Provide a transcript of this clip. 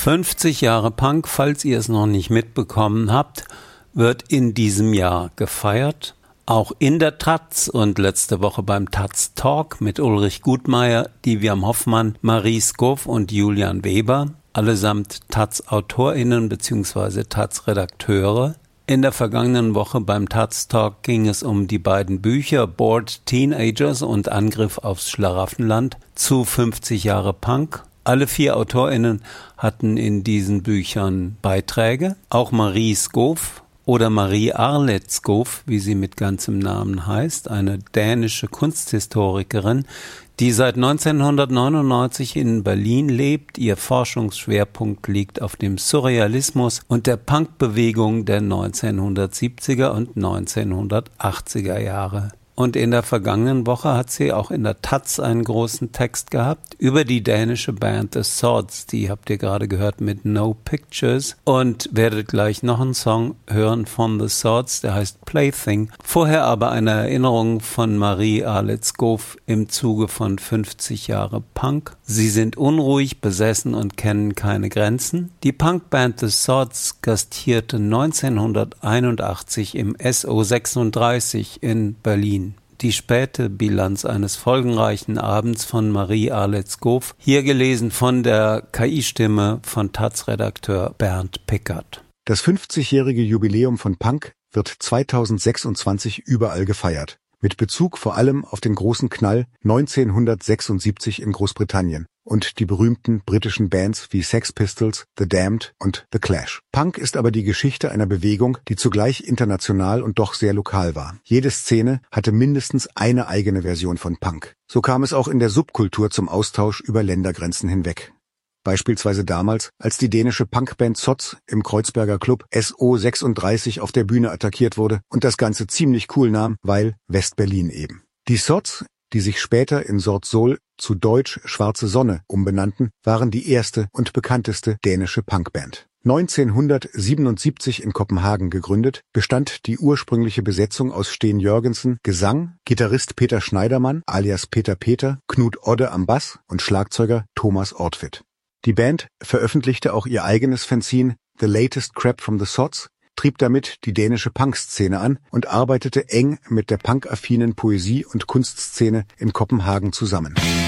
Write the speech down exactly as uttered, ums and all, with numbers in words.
fünfzig Jahre Punk, falls ihr es noch nicht mitbekommen habt, wird in diesem Jahr gefeiert. Auch in der Taz und letzte Woche beim Taz Talk mit Ulrich Gutmeier, Diviam Hoffmann, Marie Skow und Julian Weber, allesamt Taz-AutorInnen bzw. Taz-Redakteure. In der vergangenen Woche beim Taz Talk ging es um die beiden Bücher Bored Teenagers und Angriff aufs Schlaraffenland zu fünfzig Jahre Punk. Alle vier AutorInnen hatten in diesen Büchern Beiträge. Auch Marie Skow oder Marie Arlette Skow, wie sie mit ganzem Namen heißt, eine dänische Kunsthistorikerin, die seit neunzehnhundertneunundneunzig in Berlin lebt. Ihr Forschungsschwerpunkt liegt auf dem Surrealismus und der Punkbewegung der neunzehnhundertsiebziger und neunzehnhundertachtziger Jahre. Und in der vergangenen Woche hat sie auch in der Taz einen großen Text gehabt über die dänische Band The Swords. Die habt ihr gerade gehört mit No Pictures und werdet gleich noch einen Song hören von The Swords, der heißt Plaything. Vorher aber eine Erinnerung von Marie Arlette Skow im Zuge von fünfzig Jahre Punk. Sie sind unruhig, besessen und kennen keine Grenzen. Die Punkband The Swords gastierte neunzehnhunderteinundachtzig im S O sechsunddreißig in Berlin. Die späte Bilanz eines folgenreichen Abends von Marie Arlette Skow, hier gelesen von der K I-Stimme von Taz-Redakteur Bernd Pickert. Das fünfzigjährige Jubiläum von Punk wird zweitausendsechsundzwanzig überall gefeiert, mit Bezug vor allem auf den großen Knall neunzehnhundertsechsundsiebzig in Großbritannien und die berühmten britischen Bands wie Sex Pistols, The Damned und The Clash. Punk ist aber die Geschichte einer Bewegung, die zugleich international und doch sehr lokal war. Jede Szene hatte mindestens eine eigene Version von Punk. So kam es auch in der Subkultur zum Austausch über Ländergrenzen hinweg. Beispielsweise damals, als die dänische Punkband Soz im Kreuzberger Club S O sechsunddreißig auf der Bühne attackiert wurde und das Ganze ziemlich cool nahm, weil West-Berlin eben. Die Soz, die sich später in Sort Sol zu Deutsch Schwarze Sonne umbenannten, waren die erste und bekannteste dänische Punkband. neunzehnhundertsiebenundsiebzig in Kopenhagen gegründet, bestand die ursprüngliche Besetzung aus Steen Jørgensen, Gesang, Gitarrist Peter Schneidermann alias Peter Peter, Knut Odde am Bass und Schlagzeuger Thomas Ortvidt. Die Band veröffentlichte auch ihr eigenes Fanzine The Latest Crap from the Sods, trieb damit die dänische Punkszene an und arbeitete eng mit der punkaffinen Poesie- und Kunstszene in Kopenhagen zusammen.